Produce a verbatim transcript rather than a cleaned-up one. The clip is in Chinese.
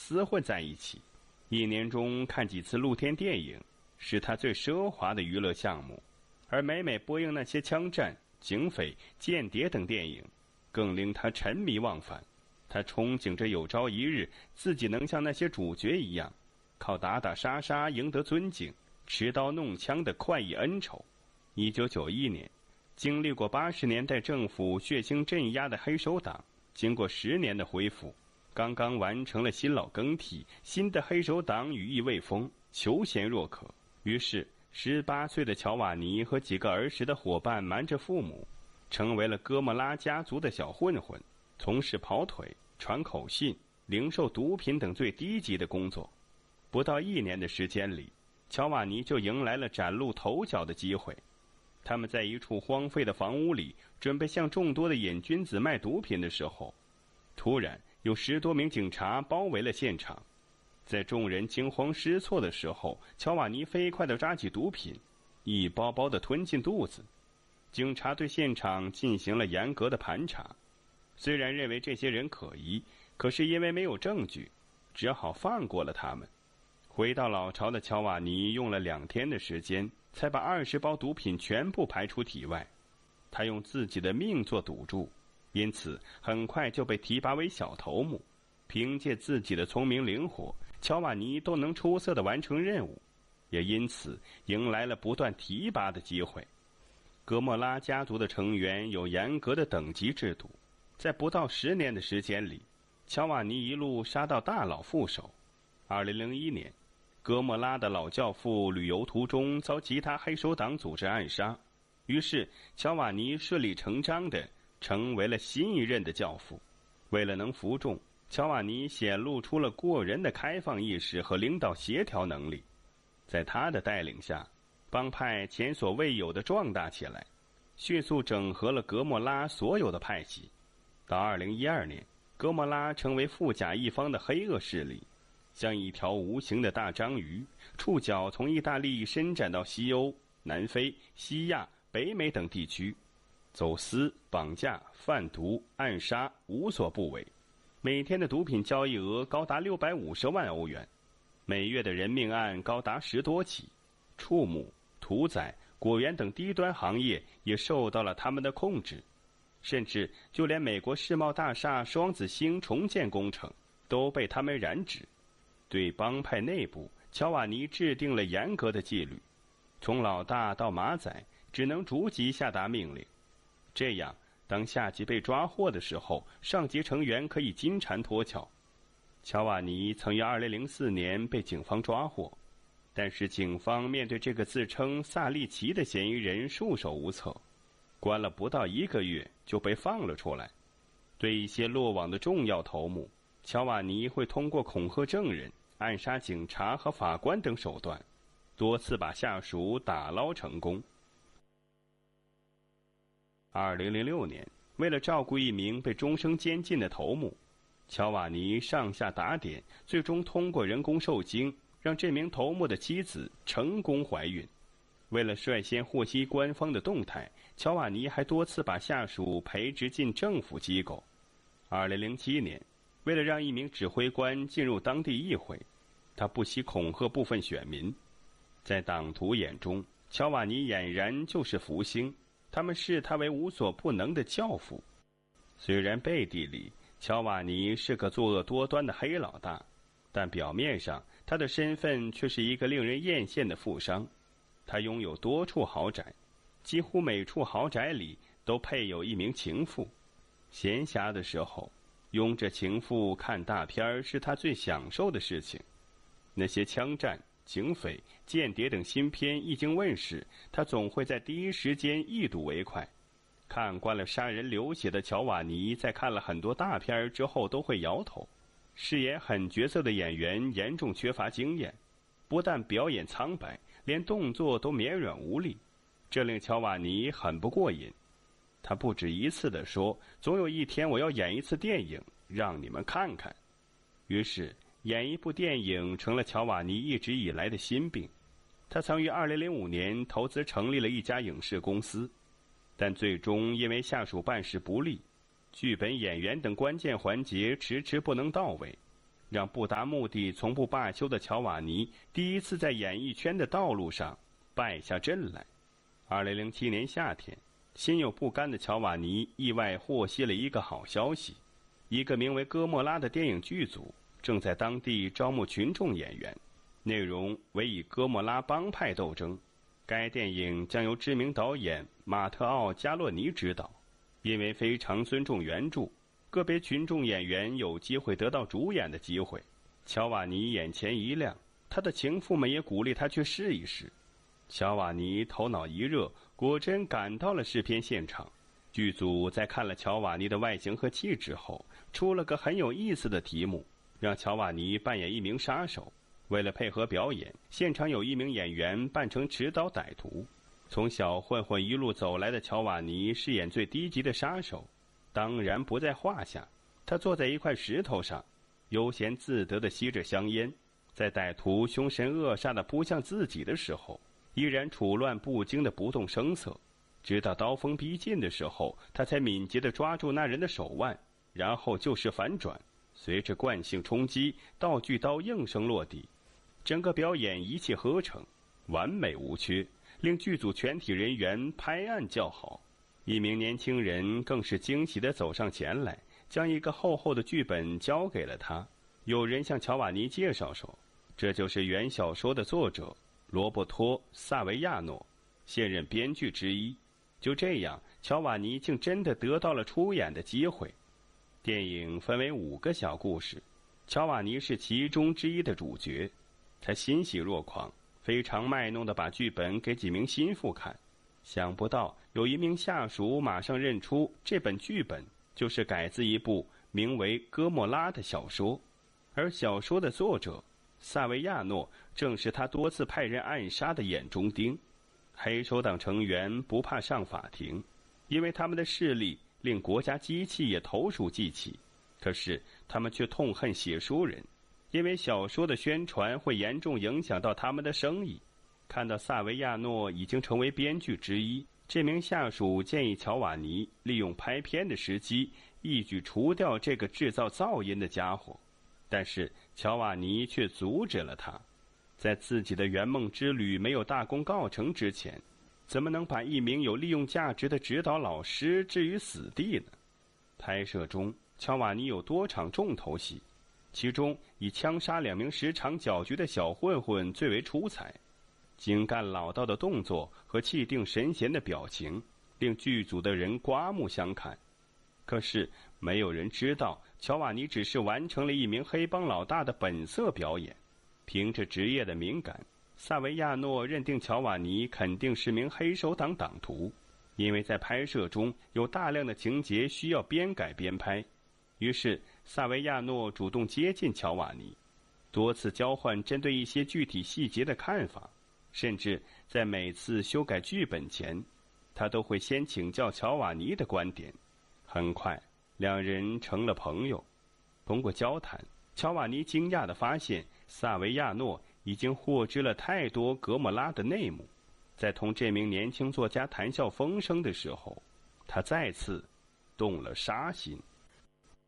厮混在一起，一年中看几次露天电影是他最奢华的娱乐项目，而每每播映那些枪战、警匪、间谍等电影，更令他沉迷忘返。他憧憬着有朝一日自己能像那些主角一样，靠打打杀杀赢得尊敬，持刀弄枪的快意恩仇。一九九一年，经历过八十年代政府血腥镇压的黑手党，经过十年的恢复，刚刚完成了新老更替，新的黑手党羽翼未丰，求贤若渴。于是十八岁的乔瓦尼和几个儿时的伙伴瞒着父母，成为了哥莫拉家族的小混混，从事跑腿、传口信、零售毒品等最低级的工作。不到一年的时间里，乔瓦尼就迎来了崭露头角的机会。他们在一处荒废的房屋里准备向众多的瘾君子卖毒品的时候，突然有十多名警察包围了现场。在众人惊慌失措的时候，乔瓦尼飞快地抓起毒品，一包包地吞进肚子。警察对现场进行了严格的盘查，虽然认为这些人可疑，可是因为没有证据，只好放过了他们。回到老巢的乔瓦尼用了两天的时间，才把二十包毒品全部排出体外。他用自己的命做赌注，因此很快就被提拔为小头目。凭借自己的聪明灵活，乔瓦尼都能出色地完成任务，也因此迎来了不断提拔的机会。格莫拉家族的成员有严格的等级制度，在不到十年的时间里，乔瓦尼一路杀到大老副手。二零零一年，哥莫拉的老教父旅游途中遭其他黑手党组织暗杀，于是乔瓦尼顺理成章地成为了新一任的教父。为了能服众，乔瓦尼显露出了过人的开放意识和领导协调能力。在他的带领下，帮派前所未有的壮大起来，迅速整合了格莫拉所有的派系。到二零一二年，格莫拉成为富甲一方的黑恶势力，像一条无形的大章鱼，触角从意大利伸展到西欧、南非、西亚、北美等地区，走私、绑架、贩毒、暗杀无所不为。每天的毒品交易额高达六百五十万欧元，每月的人命案高达十多起。畜牧、屠宰、果园等低端行业也受到了他们的控制，甚至就连美国世贸大厦双子星重建工程都被他们染指。对帮派内部，乔瓦尼制定了严格的纪律，从老大到马仔只能逐级下达命令，这样当下级被抓获的时候，上级成员可以金蝉脱壳。乔瓦尼曾于二零零四年被警方抓获，但是警方面对这个自称萨利奇的嫌疑人束手无策，关了不到一个月就被放了出来。对一些落网的重要头目，乔瓦尼会通过恐吓证人、暗杀警察和法官等手段，多次把下属打捞成功。二零零六年，为了照顾一名被终生监禁的头目，乔瓦尼上下打点，最终通过人工受精，让这名头目的妻子成功怀孕。为了率先获悉官方的动态，乔瓦尼还多次把下属培植进政府机构。二零零七年，为了让一名指挥官进入当地议会，他不惜恐吓部分选民。在党徒眼中，乔瓦尼俨然就是福星，他们视他为无所不能的教父。虽然背地里乔瓦尼是个作恶多端的黑老大，但表面上他的身份却是一个令人艳羡的富商。他拥有多处豪宅，几乎每处豪宅里都配有一名情妇。闲暇的时候，拥着情妇看大片是他最享受的事情。那些枪战、警匪、间谍等新片一经问世，他总会在第一时间一睹为快。看惯了杀人流血的乔瓦尼，在看了很多大片之后都会摇头。饰演狠角色的演员严重缺乏经验，不但表演苍白，连动作都绵软无力，这令乔瓦尼很不过瘾。他不止一次地说，总有一天我要演一次电影，让你们看看。于是演一部电影成了乔瓦尼一直以来的心病。他曾于二零零五年投资成立了一家影视公司，但最终因为下属办事不力，剧本、演员等关键环节迟迟不能到位， 让不达目的从不罢休的乔瓦尼第一次在演艺圈的道路上败下阵来。二零零七年夏天，心有不甘的乔瓦尼意外获悉了一个好消息，一个名为哥莫拉的电影剧组正在当地招募群众演员，内容为以哥莫拉帮派斗争。该电影将由知名导演马特奥·加洛尼执导。因为非常尊重原著，个别群众演员有机会得到主演的机会。乔瓦尼眼前一亮，他的情妇们也鼓励他去试一试。乔瓦尼头脑一热，果真赶到了试片现场。剧组在看了乔瓦尼的外形和气质后，出了个很有意思的题目，让乔瓦尼扮演一名杀手。为了配合表演，现场有一名演员扮成持刀歹徒。从小混混一路走来的乔瓦尼饰演最低级的杀手，当然不在话下。他坐在一块石头上，悠闲自得地吸着香烟，在歹徒凶神恶煞地扑向自己的时候，依然处乱不惊地不动声色。直到刀锋逼近的时候，他才敏捷地抓住那人的手腕，然后就是反转，随着惯性冲击，道具刀应声落地。整个表演一气呵成，完美无缺，令剧组全体人员拍案叫好。一名年轻人更是惊喜地走上前来，将一个厚厚的剧本交给了他。有人向乔瓦尼介绍说，这就是原小说的作者罗伯托·萨维亚诺，现任编剧之一。就这样，乔瓦尼竟真的得到了出演的机会。电影分为五个小故事，乔瓦尼是其中之一的主角。他欣喜若狂，非常卖弄地把剧本给几名心腹看。想不到有一名下属马上认出这本剧本就是改自一部名为《哥莫拉》的小说，而小说的作者萨维亚诺正是他多次派人暗杀的眼中钉。黑手党成员不怕上法庭，因为他们的势力令国家机器也投鼠忌器。可是他们却痛恨写书人，因为小说的宣传会严重影响到他们的生意。看到萨维亚诺已经成为编剧之一，这名下属建议乔瓦尼利用拍片的时机，一举除掉这个制造噪音的家伙。但是乔瓦尼却阻止了他。在自己的圆梦之旅没有大功告成之前，怎么能把一名有利用价值的指导老师置于死地呢？拍摄中，乔瓦尼有多场重头戏，其中以枪杀两名时常搅局的小混混最为出彩。精干老道的动作和气定神闲的表情，令剧组的人刮目相看。可是没有人知道，乔瓦尼只是完成了一名黑帮老大的本色表演。凭着职业的敏感，萨维亚诺认定乔瓦尼肯定是名黑手党党徒，因为在拍摄中有大量的情节需要边改边拍。于是萨维亚诺主动接近乔瓦尼，多次交换针对一些具体细节的看法，甚至在每次修改剧本前，他都会先请教乔瓦尼的观点。很快，两人成了朋友。通过交谈，乔瓦尼惊讶地发现，萨维亚诺已经获知了太多格莫拉的内幕。在同这名年轻作家谈笑风生的时候，他再次动了杀心。